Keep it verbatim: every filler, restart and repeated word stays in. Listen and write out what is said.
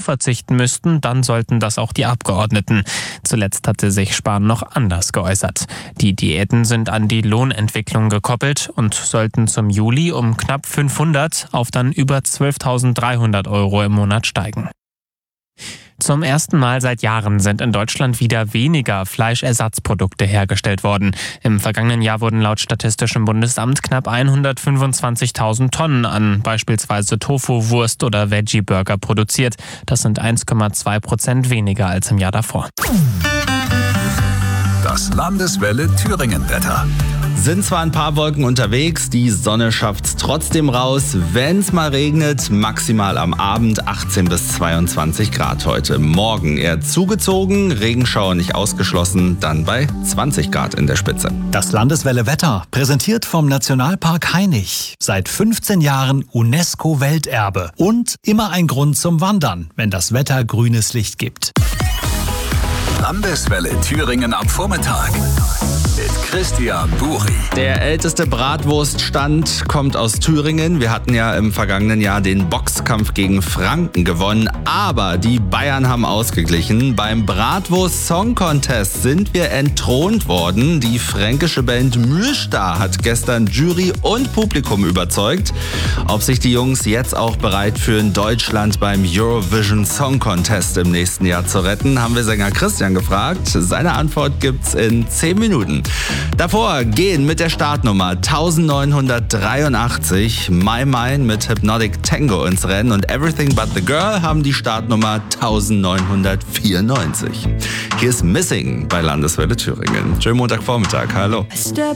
verzichten müssten, dann sollten das auch die Abgeordneten. Zuletzt hatte sich Spahn noch anders geäußert. Die Diäten sind an die Lohnentwicklung gekoppelt und sollten zum Juli um knapp fünfhundert auf dann über zwölftausenddreihundert Euro im Monat steigen. Zum ersten Mal seit Jahren sind in Deutschland wieder weniger Fleischersatzprodukte hergestellt worden. Im vergangenen Jahr wurden laut Statistischem Bundesamt knapp hundertfünfundzwanzigtausend Tonnen an beispielsweise Tofu, Wurst oder Veggie-Burger produziert. Das sind eins Komma zwei Prozent weniger als im Jahr davor. Das Landeswelle Thüringen-Wetter. Sind zwar ein paar Wolken unterwegs, die Sonne schafft's trotzdem raus. Wenn's mal regnet, maximal am Abend achtzehn bis zweiundzwanzig Grad heute. Morgen eher zugezogen, Regenschauer nicht ausgeschlossen, dann bei zwanzig Grad in der Spitze. Das Landeswelle Wetter, präsentiert vom Nationalpark Hainich. Seit fünfzehn Jahren UNESCO-Welterbe und immer ein Grund zum Wandern, wenn das Wetter grünes Licht gibt. Landeswelle Thüringen am Vormittag mit Christian Buri. Der älteste Bratwurststand kommt aus Thüringen. Wir hatten ja im vergangenen Jahr den Boxkampf gegen Franken gewonnen, aber die Bayern haben ausgeglichen. Beim Bratwurst Song Contest sind wir entthront worden. Die fränkische Band Mühlstar hat gestern Jury und Publikum überzeugt. Ob sich die Jungs jetzt auch bereit fühlen, Deutschland beim Eurovision Song Contest im nächsten Jahr zu retten, haben wir Sänger Christian gefragt. Seine Antwort gibt's in zehn Minuten. Davor gehen mit der Startnummer neunzehnhundertdreiundachtzig My Mind mit Hypnotic Tango ins Rennen und Everything But The Girl haben die Startnummer neunzehnhundertvierundneunzig. Hier ist Missing bei Landeswelle Thüringen. Schönen Montagvormittag, hallo.